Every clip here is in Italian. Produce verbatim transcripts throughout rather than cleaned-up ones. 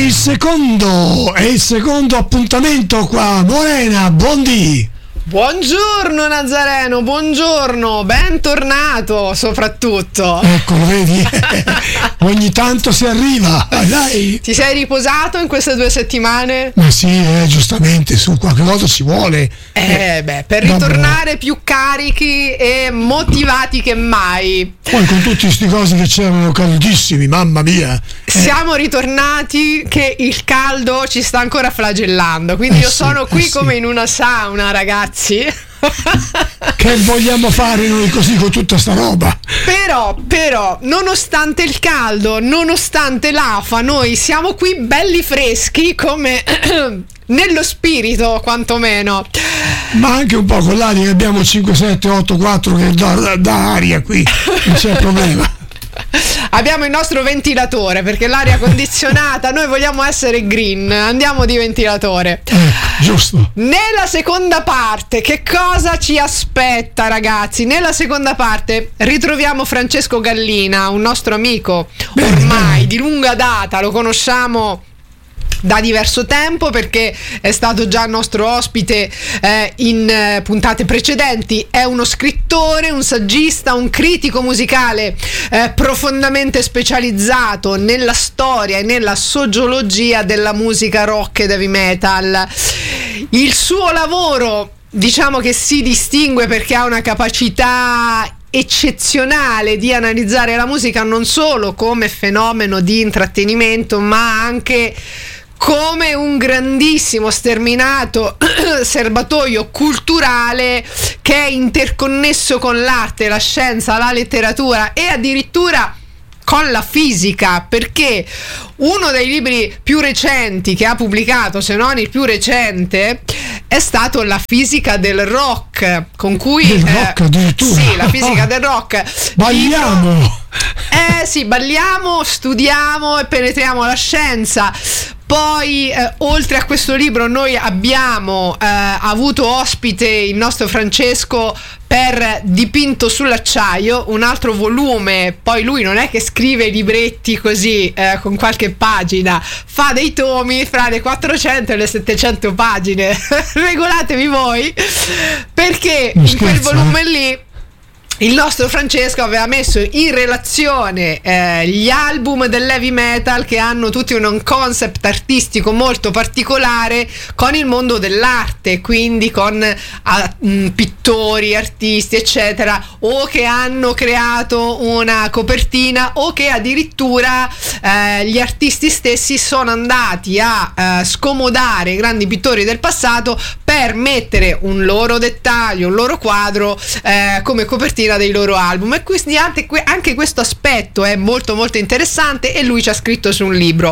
il secondo, è il secondo appuntamento qua. Morena, buondì. Buongiorno Nazareno, buongiorno, bentornato soprattutto. Ecco, vedi, ogni tanto si arriva, dai. Ti sei riposato in queste due settimane? Ma sì, eh, giustamente, su qualche cosa ci vuole. Eh, beh, per ritornare Vabbè. più carichi e motivati che mai. Poi con tutti sti cosi che c'erano caldissimi, mamma mia. Eh. Siamo ritornati che il caldo ci sta ancora flagellando, quindi eh io sì, sono qui eh come sì. in una sauna, ragazzi. Che vogliamo fare noi così con tutta sta roba? Però, però, nonostante il caldo, nonostante l'afa, noi siamo qui belli freschi come nello spirito, quantomeno. Ma anche un po' con l'aria che abbiamo cinque, sette, otto, quattro che dà, dà aria qui, non c'è problema. Abbiamo il nostro ventilatore perché l'aria condizionata, noi vogliamo essere green, andiamo di ventilatore. Eh, giusto. Nella seconda parte, che cosa ci aspetta, ragazzi? Nella seconda parte ritroviamo Francesco Gallina, un nostro amico bene, ormai bene. di lunga data, lo conosciamo da diverso tempo perché è stato già nostro ospite eh, in eh, puntate precedenti. È uno scrittore, un saggista, un critico musicale eh, profondamente specializzato nella storia e nella sociologia della musica rock e heavy metal. Il suo lavoro, diciamo che si distingue perché ha una capacità eccezionale di analizzare la musica non solo come fenomeno di intrattenimento, ma anche come un grandissimo sterminato serbatoio culturale che è interconnesso con l'arte, la scienza, la letteratura e addirittura con la fisica, perché uno dei libri più recenti che ha pubblicato, se non il più recente, è stato La fisica del rock, con cui del rock, addirittura. Sì, la fisica del rock. Balliamo. Libro, eh sì, balliamo, studiamo e penetriamo la scienza. Poi eh, oltre a questo libro noi abbiamo eh, avuto ospite il nostro Francesco per Dipinto sull'acciaio, un altro volume. Poi lui non è che scrive libretti così eh, con qualche pagina, fa dei tomi fra le quattrocento e le settecento pagine. Regolatevi voi, perché non in scherzo, quel volume eh? lì il nostro Francesco aveva messo in relazione eh, gli album dell'heavy metal che hanno tutti un concept artistico molto particolare con il mondo dell'arte, quindi con ah, mh, pittori, artisti eccetera, o che hanno creato una copertina o che addirittura eh, gli artisti stessi sono andati a eh, scomodare i grandi pittori del passato per mettere un loro dettaglio, un loro quadro eh, come copertina dei loro album. E quindi anche, anche questo aspetto è molto molto interessante e lui ci ha scritto su un libro.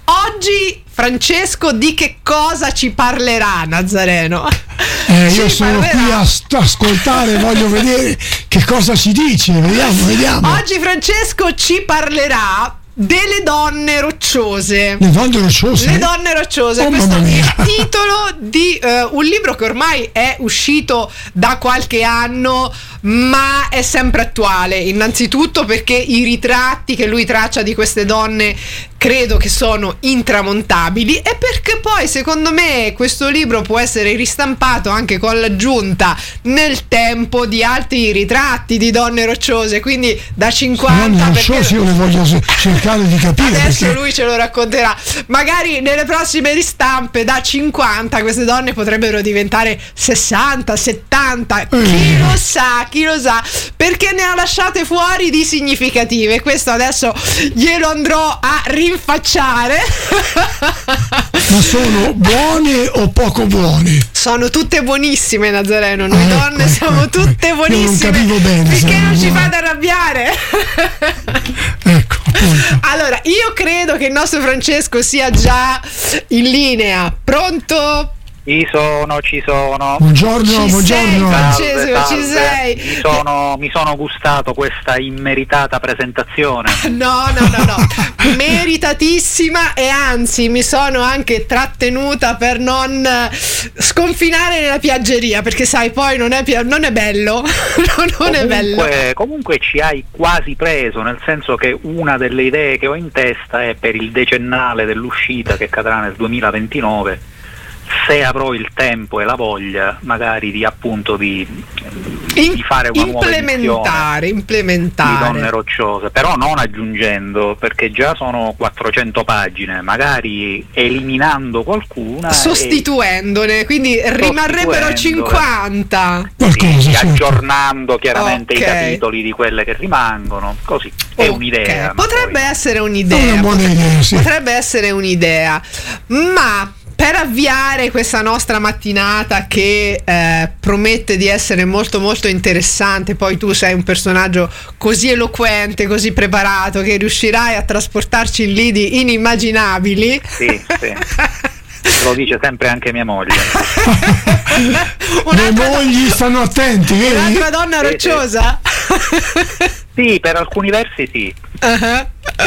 Oggi Francesco di che cosa ci parlerà, Nazareno? Eh, io sono parlerà. qui a st- ascoltare, voglio vedere che cosa ci dice, vediamo, vediamo. Oggi Francesco ci parlerà delle donne rocciose. Le donne rocciose? Le donne rocciose. Oh, questo è il titolo di uh, un libro che ormai è uscito da qualche anno, ma è sempre attuale. Innanzitutto perché i ritratti che lui traccia di queste donne credo che sono intramontabili, e perché poi secondo me questo libro può essere ristampato anche con l'aggiunta nel tempo di altri ritratti di donne rocciose, quindi da cinquanta. Donne rocciose io le voglio cercare di capire. Adesso perché... lui ce lo racconterà. Magari nelle prossime ristampe da cinquanta queste donne potrebbero diventare sessanta, settanta, mm. chi lo sa, chi lo sa, perché ne ha lasciate fuori di significative. Questo adesso glielo andrò a rinfacciare. Ma sono buone o poco buone? Sono tutte buonissime, Nazareno. Noi ah, donne ecco, siamo ecco, tutte ecco. buonissime. Io non capivo bene. Perché non ci buone. fate arrabbiare? Ecco, appunto. Allora, io credo che il nostro Francesco sia già in linea. Pronto? Ci sono, ci sono. Buongiorno, ci buongiorno. Sei, Francesco, salve, ci salve. sei. Mi sono, mi sono gustato questa immeritata presentazione. No, no, no, no. esaltatissima e anzi mi sono anche trattenuta per non sconfinare nella piaggeria, perché sai poi non è, non è bello. non comunque, è bello. Comunque ci hai quasi preso, nel senso che una delle idee che ho in testa è per il decennale dell'uscita che cadrà nel duemilaventinove, se avrò il tempo e la voglia magari di appunto di, In, di fare una nuova implementare, edizione implementare. di Donne Rocciose, però non aggiungendo, perché già sono quattrocento pagine, magari eliminando qualcuna, sostituendone, e quindi rimarrebbero cinquanta. Qualcosa, sì, certo. aggiornando chiaramente Okay. i capitoli di quelle che rimangono, così è Ok. un'idea. ma Potrebbe poi- essere È un'idea. una buona idea, sì. Potrebbe essere un'idea, ma per avviare questa nostra mattinata che eh, promette di essere molto molto interessante, poi tu sei un personaggio così eloquente, così preparato, che riuscirai a trasportarci in lidi inimmaginabili. Sì, sì. Lo dice sempre anche mia moglie. Le Un'altra, mogli stanno attenti, vedi? un'altra donna Sì, sì. rocciosa. Sì, per alcuni versi sì. Uh-huh.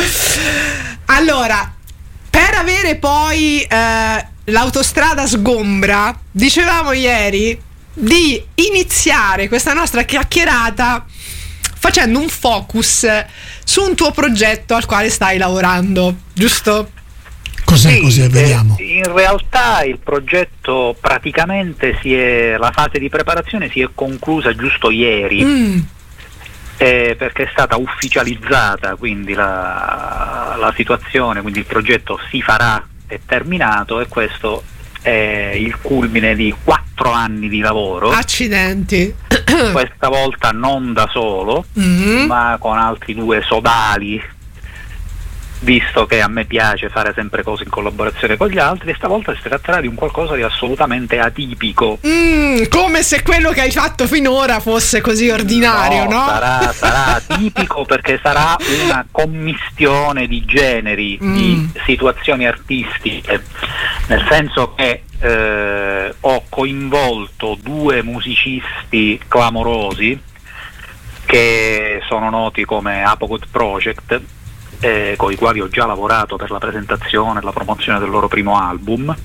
Allora, per avere poi eh, l'autostrada sgombra, dicevamo ieri di iniziare questa nostra chiacchierata facendo un focus su un tuo progetto al quale stai lavorando, giusto? Cos'è, Sì, cos'è? Vediamo. eh, in realtà il progetto praticamente si è, la fase di preparazione si è conclusa giusto ieri. Mm. Eh, perché è stata ufficializzata quindi la, la situazione, quindi il progetto si farà, è terminato, e questo è il culmine di quattro anni di lavoro, Accidenti. questa volta non da solo, Mhm. ma con altri due sodali, visto che a me piace fare sempre cose in collaborazione con gli altri, e stavolta si tratterà di un qualcosa di assolutamente atipico. Mm, come se quello che hai fatto finora fosse così ordinario, no? Sarà, sarà atipico perché sarà una commistione di generi, Mm. di situazioni artistiche, nel senso che eh, ho coinvolto due musicisti clamorosi che sono noti come Apogot Project, eh, con i quali ho già lavorato per la presentazione e la promozione del loro primo album,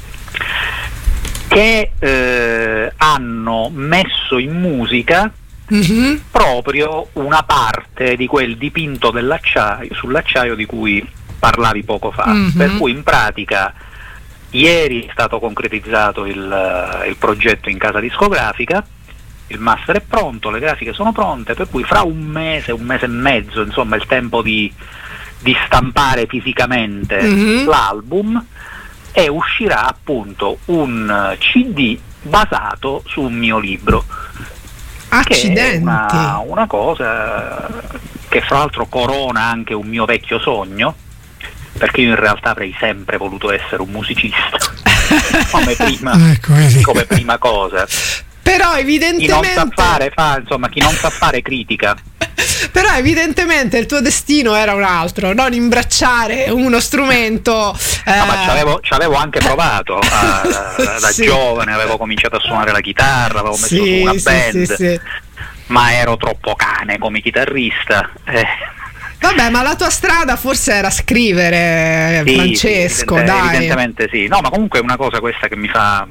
che eh, hanno messo in musica Mhm. proprio una parte di quel dipinto dell'acciaio, sull'acciaio di cui parlavi poco fa. Mhm. Per cui in pratica ieri è stato concretizzato il, il progetto in casa discografica, il master è pronto, le grafiche sono pronte, per cui fra un mese, un mese e mezzo, insomma il tempo di, di stampare fisicamente Mhm. l'album, e uscirà appunto un C D basato su un mio libro, che è Accidenti. una, una cosa che fra l'altro corona anche un mio vecchio sogno, perché io in realtà avrei sempre voluto essere un musicista come prima, Ecco, vedi. come prima cosa. Però Chi non evidentemente sa fare fa, insomma, chi non sa fare critica. Però evidentemente il tuo destino era un altro, non imbracciare uno strumento. eh, No, ma ci avevo, ci avevo anche provato a- da, da Sì. giovane, avevo cominciato a suonare la chitarra, avevo messo su sì, una sì, band, sì, sì. ma ero troppo cane come chitarrista. eh. Vabbè, ma la tua strada forse era scrivere, Sì, Francesco, sì, evidente- dai. evidentemente sì. No, ma comunque è una cosa questa che mi fa,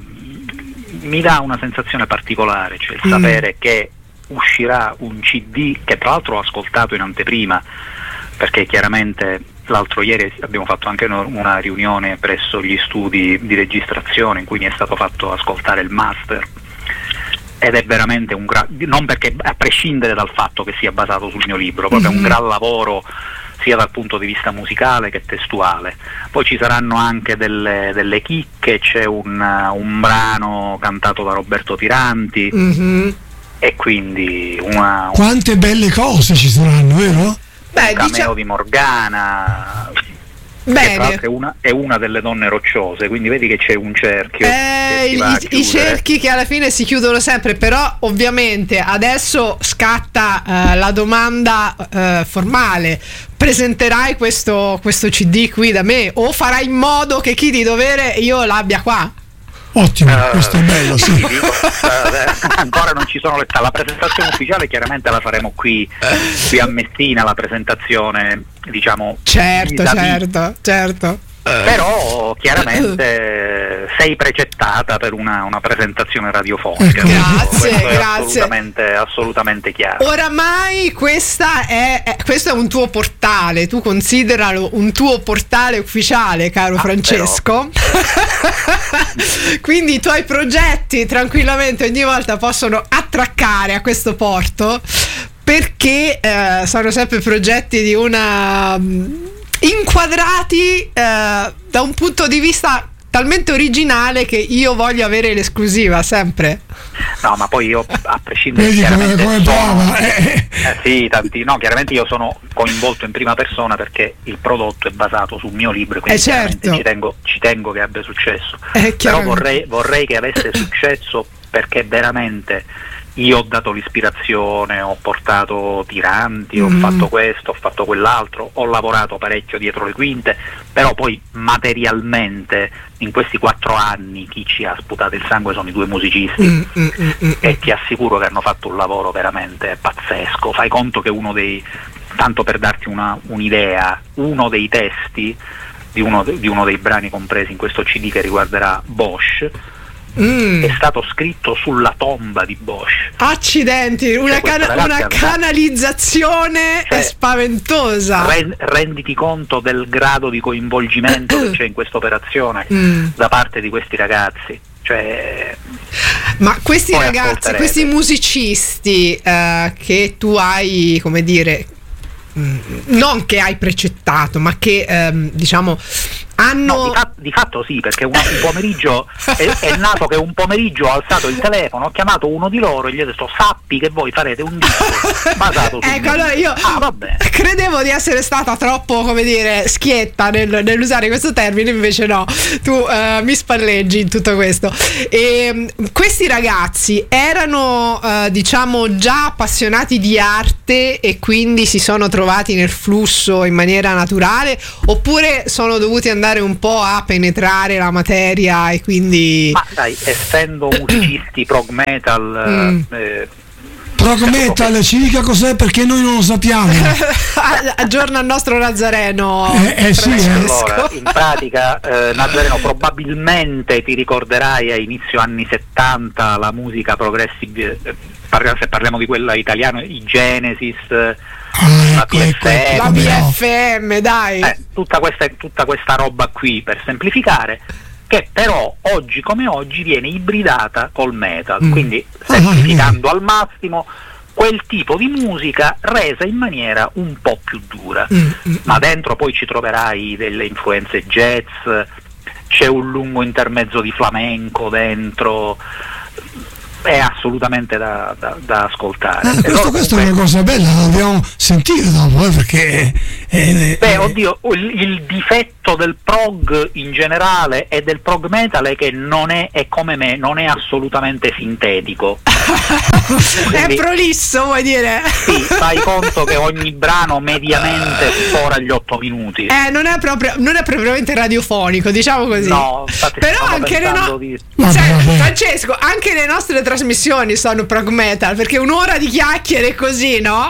mi dà una sensazione particolare, cioè il Mm. sapere che uscirà un C D, che tra l'altro ho ascoltato in anteprima, perché chiaramente l'altro ieri abbiamo fatto anche no- una riunione presso gli studi di registrazione in cui mi è stato fatto ascoltare il master, ed è veramente un gran, non perché a prescindere dal fatto che sia basato sul mio libro, proprio Mhm. un gran lavoro sia dal punto di vista musicale che testuale. Poi ci saranno anche delle, delle chicche, c'è un, un brano cantato da Roberto Tiranti, Mhm. e quindi una, un Quante belle cose ci saranno, vero? Beh, cameo diciamo, di Morgana, che tra bene. l'altro è una, è una delle donne rocciose, quindi vedi che c'è un cerchio che Eh, si i, va a i chiudere. cerchi che alla fine si chiudono sempre, però ovviamente adesso scatta eh, la domanda eh, formale: presenterai questo, questo C D qui da me, o farai in modo che chi di dovere io l'abbia qua? Ottimo, Eh, questo è bello, sì. dico, eh, ancora non ci sono le la presentazione ufficiale, chiaramente la faremo qui, qui a Messina, la presentazione diciamo certo vis-à-vis. certo certo Però chiaramente sei precettata per una, una presentazione radiofonica. Grazie, questo è grazie. assolutamente, assolutamente chiaro. Oramai questa è, è, questo è un tuo portale, tu consideralo un tuo portale ufficiale, caro Ah, Francesco. Quindi i tuoi progetti tranquillamente ogni volta possono attraccare a questo porto, perché eh, sono sempre progetti di una inquadrati eh, da un punto di vista talmente originale che io voglio avere l'esclusiva sempre. No, ma poi io, a prescindere, Vedi come, chiaramente come sono, brava, eh. eh, sì, tanti, no, chiaramente io sono coinvolto in prima persona perché il prodotto è basato sul mio libro, quindi Eh, certo. chiaramente ci tengo, ci tengo che abbia successo. Eh, Però vorrei, vorrei che avesse successo, perché veramente io ho dato l'ispirazione, ho portato tiranti, ho Mm. fatto questo, ho fatto quell'altro, ho lavorato parecchio dietro le quinte, però poi materialmente in questi quattro anni chi ci ha sputato il sangue sono i due musicisti. Mm, mm, mm, mm. E ti assicuro che hanno fatto un lavoro veramente pazzesco. Fai conto che uno dei, tanto per darti una, un'idea, uno dei testi di uno, de, di uno dei brani compresi in questo C D che riguarderà Bosch Mm. è stato scritto sulla tomba di Bosch. Accidenti, una, Cioè, questo cana- ragazzi una ha- canalizzazione Cioè, spaventosa. Ren- renditi conto del grado di coinvolgimento che c'è in questa operazione Mm. da parte di questi ragazzi. Cioè, Ma questi Poi ragazzi, ascolterete. questi musicisti eh, che tu hai, come dire, mh, non che hai precettato, ma che ehm, diciamo hanno... no, di, fa- di fatto sì, perché un, un pomeriggio è, è nato che un pomeriggio ho alzato il telefono, ho chiamato uno di loro e gli ho detto: sappi che voi farete un disco basato su Ecco, allora io ah, vabbè. credevo di essere stata troppo, come dire, schietta nel, nell'usare questo termine, invece no, tu eh, mi spalleggi in tutto questo. E mh, questi ragazzi erano eh, diciamo già appassionati di arte e quindi si sono trovati nel flusso in maniera naturale, oppure sono dovuti andare un po' a penetrare la materia e quindi... Ma dai, essendo musicisti prog metal, Mm. eh, Prog metal, ci dica cos'è, perché noi non lo sappiamo. aggiorna il nostro Nazareno. Eh, eh, sì, eh. Francesco. allora, in pratica, eh, Nazareno, probabilmente ti ricorderai a inizio anni settanta la musica progressive, eh, parliamo- se parliamo di quella italiana, i Genesis, eh, Ah, la ecco, ecco, ecco, La come B no. F M, dai. eh, tutta, questa, tutta questa roba qui, per semplificare, che però oggi come oggi viene ibridata col metal, Mm. quindi Ah, semplificando al massimo quel tipo di musica resa in maniera un po' più dura. Mm, mm. Ma dentro poi ci troverai delle influenze jazz, c'è un lungo intermezzo di flamenco dentro, è assolutamente da, da, da ascoltare. Ah, E questo, loro questa è comunque- una cosa bella, la dobbiamo sentire dopo, eh, perché eh, Beh, eh, oddio, il, il difetto del prog in generale e del prog metal è che non è, è come me, non è assolutamente sintetico. È Quindi, prolisso, vuoi dire? sì, fai conto che ogni brano mediamente sfora gli otto minuti. Eh, non è proprio, non è propriamente radiofonico, diciamo così. No, infatti però stavo anche le pensando no- di- Vabbè, Sai, vabbè. Francesco, anche le nostre trasmissioni sono prog metal, perché un'ora di chiacchiere così, no?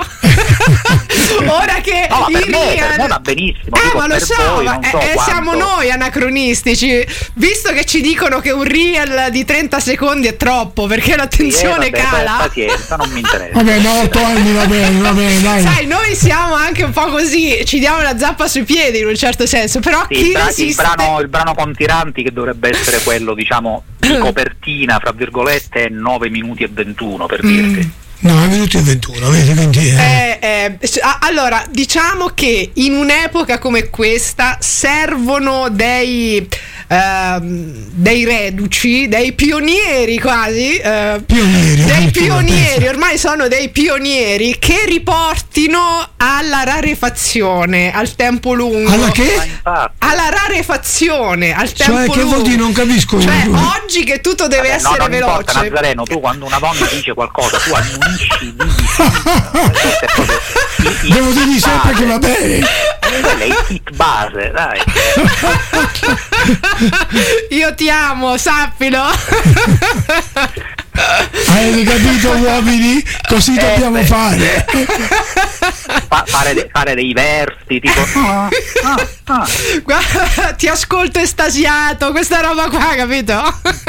Ora che No, ma i per me, per real- me va benissimo. Eh, dico, ma lo per so, voi ma non eh, so eh, siamo quanto. noi anacronistici. Visto che ci dicono che un reel di trenta secondi è troppo, perché l'attenzione Sì, eh, vabbè, cala. pazienza, non mi interessa. vabbè, no, otto anni va bene, va bene, dai. Sai, noi siamo anche un po' così, ci diamo la zappa sui piedi in un certo senso, però Sì, chi il, bra- il resiste... brano, il brano con Tiranti, che dovrebbe essere quello, diciamo, di copertina, fra virgolette, è nove minuti e ventuno, per dirti. No, è venuto il ventuno, vedi, quindi... eh. Eh, eh, ah, allora, diciamo che in un'epoca come questa servono dei, ehm, dei reduci, dei pionieri quasi, eh, Pionieri, dei addirittura, pionieri, pensa. ormai sono dei pionieri che riportino alla rarefazione, al tempo lungo. Alla Ma che? infatti, Alla rarefazione, al tempo Cioè, che lungo. vuol dire? Non capisco. Cioè, io. oggi che tutto deve vabbè, no, essere non importa, veloce. Nazareno, tu quando una donna dice qualcosa, tu annuisci di questo è proprio il- il Devo dirgli hit sempre base. che va bene. Quello è il hit base, dai. Io ti amo, sappilo. Hai capito, uomini? Così Eh, dobbiamo beh. fare. Fa- fare, de- fare dei versi tipo ah, ah, ah. Guarda, ti ascolto estasiato, questa roba qua, capito?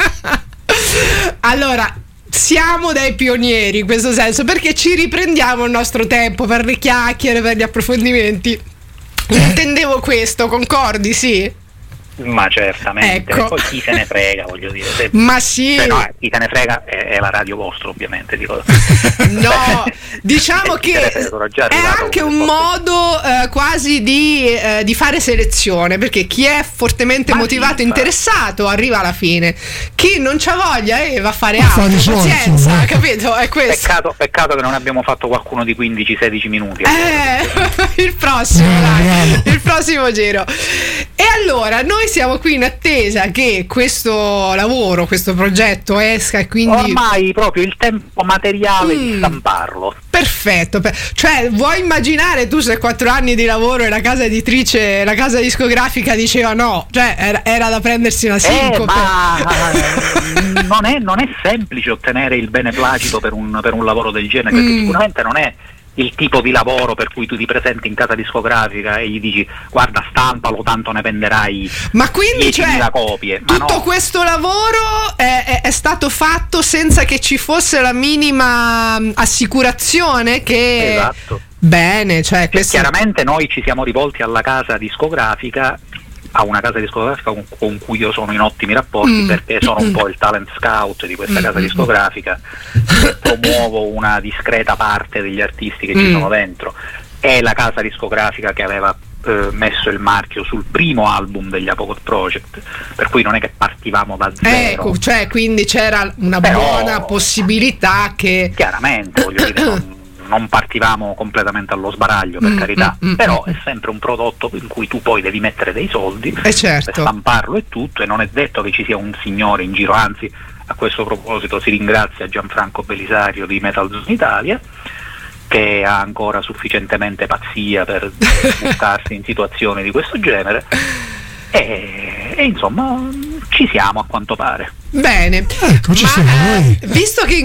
Allora, siamo dei pionieri in questo senso, perché ci riprendiamo il nostro tempo per le chiacchiere, per gli approfondimenti. Intendevo questo, concordi? Sì? Ma certamente, Ecco. poi chi se ne frega, voglio dire. Se, Ma sì. se no, eh, chi se ne frega è, è la radio vostra, ovviamente. Dico. No, diciamo Chi se ne che frega, sono già è arrivato anche con un le forze. modo eh, quasi di, eh, di fare selezione, perché chi è fortemente Ma sì, motivato e infatti. interessato arriva alla fine, chi non c'ha voglia e va a fare Va a altro, fare i suoi, pazienza, insomma. capito? È questo. Peccato, peccato che non abbiamo fatto qualcuno di quindici sedici minuti. Eh, il prossimo, Eh, dai, bravo. il prossimo giro. E allora noi siamo qui in attesa che questo lavoro, questo progetto esca, e quindi Ormai proprio il tempo materiale Mm. di stamparlo. perfetto. per- Cioè, vuoi immaginare tu se quattro anni di lavoro e la casa editrice, la casa discografica diceva no, cioè era, era da prendersi una Eh, sincope. ma non è, non è semplice ottenere il beneplacito per un, per un lavoro del genere, perché Mm. sicuramente non è il tipo di lavoro per cui tu ti presenti in casa discografica e gli dici guarda stampalo tanto ne venderai Ma quindi, cioè, diecimila copie. Ma tutto no. questo lavoro è, è- è stato fatto senza che ci fosse la minima mh, assicurazione che... Esatto. Bene, cioè, questo... Chiaramente noi ci siamo rivolti alla casa discografica, a una casa discografica con, con cui io sono in ottimi rapporti, Mm. perché sono un po' il talent scout di questa Mm. casa discografica, e promuovo una discreta parte degli artisti che ci Mm. sono dentro. È la casa discografica che aveva eh, messo il marchio sul primo album degli Apocalypse Project, per cui non è che partivamo da zero. Ecco, cioè, quindi c'era una Però- buona possibilità che... Chiaramente, voglio dire, non, non partivamo completamente allo sbaraglio, per Mm, carità, mm, mm, però mm. è sempre un prodotto in cui tu poi devi mettere dei soldi Eh per certo. stamparlo e tutto, e non è detto che ci sia un signore in giro, anzi a questo proposito si ringrazia Gianfranco Belisario di Metal Zone Italia, che ha ancora sufficientemente pazzia per buttarsi in situazioni di questo genere, e, e insomma ci siamo a quanto pare. Bene. Ecco, ci Ma siamo eh, noi. visto che